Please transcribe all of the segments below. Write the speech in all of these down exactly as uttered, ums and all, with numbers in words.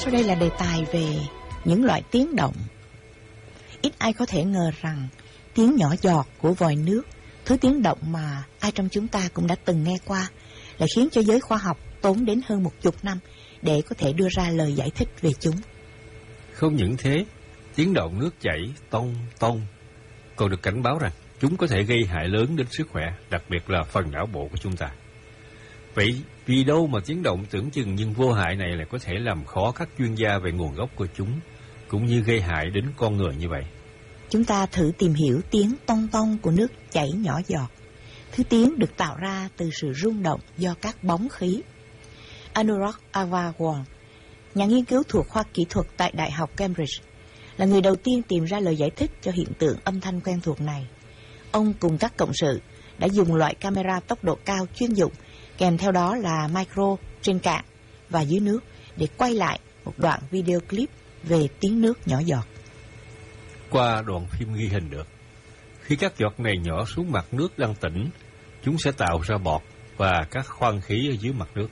Sau đây là đề tài về những loại tiếng động. Ít ai có thể ngờ rằng tiếng nhỏ giọt của vòi nước, thứ tiếng động mà ai trong chúng ta cũng đã từng nghe qua, lại khiến cho giới khoa học tốn đến hơn một chục năm để có thể đưa ra lời giải thích về chúng. Không những thế, tiếng động nước chảy tông tông còn được cảnh báo rằng chúng có thể gây hại lớn đến sức khỏe, đặc biệt là phần não bộ của chúng ta. Vậy vì đâu mà tiếng động tưởng chừng nhưng vô hại này lại có thể làm khó các chuyên gia về nguồn gốc của chúng, cũng như gây hại đến con người như vậy? Chúng ta thử tìm hiểu tiếng tông tông của nước chảy nhỏ giọt. Thứ tiếng được tạo ra từ sự rung động do các bóng khí. Anurag Agrawal, nhà nghiên cứu thuộc khoa kỹ thuật tại Đại học Cambridge, là người đầu tiên tìm ra lời giải thích cho hiện tượng âm thanh quen thuộc này. Ông cùng các cộng sự đã dùng loại camera tốc độ cao chuyên dụng, kèm theo đó là micro trên cạn và dưới nước để quay lại một đoạn video clip về tiếng nước nhỏ giọt. Qua đoạn phim ghi hình được, khi các giọt này nhỏ xuống mặt nước đang tĩnh, chúng sẽ tạo ra bọt và các khoan khí ở dưới mặt nước.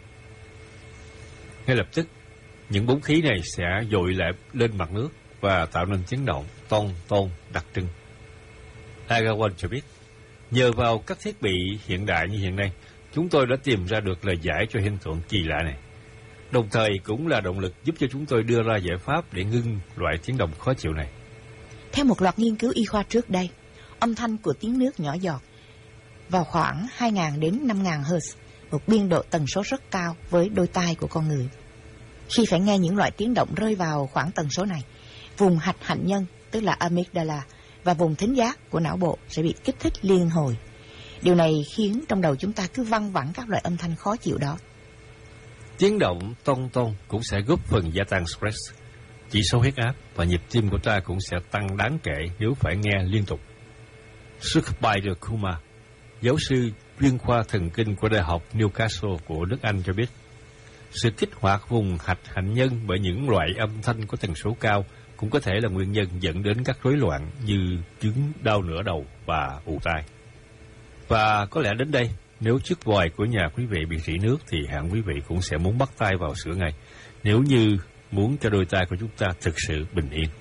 Ngay lập tức, những bóng khí này sẽ dội lại lên mặt nước và tạo nên tiếng động tôn tôn đặc trưng. Agrawal cho biết, nhờ vào các thiết bị hiện đại như hiện nay, chúng tôi đã tìm ra được lời giải cho hiện tượng kỳ lạ này. Đồng thời cũng là động lực giúp cho chúng tôi đưa ra giải pháp để ngưng loại tiếng động khó chịu này. Theo một loạt nghiên cứu y khoa trước đây, âm thanh của tiếng nước nhỏ giọt vào khoảng hai nghìn đến năm nghìn Hz, một biên độ tần số rất cao với đôi tai của con người. Khi phải nghe những loại tiếng động rơi vào khoảng tần số này, vùng hạch hạnh nhân, tức là amygdala, và vùng thính giác của não bộ sẽ bị kích thích liên hồi. Điều này khiến trong đầu chúng ta cứ văng vẳng các loại âm thanh khó chịu đó. Tiếng động tông tông cũng sẽ góp phần gia tăng stress. Chỉ số huyết áp và nhịp tim của ta cũng sẽ tăng đáng kể nếu phải nghe liên tục. Sukhbir Kumar, giáo sư chuyên khoa thần kinh của Đại học Newcastle của nước Anh cho biết, sự kích hoạt vùng hạch hạnh nhân bởi những loại âm thanh có tần số cao cũng có thể là nguyên nhân dẫn đến các rối loạn như chứng đau nửa đầu và ù tai. Và có lẽ đến đây, nếu chiếc vòi của nhà quý vị bị rỉ nước thì hẳn quý vị cũng sẽ muốn bắt tay vào sửa ngay, nếu như muốn cho đôi tai của chúng ta thực sự bình yên.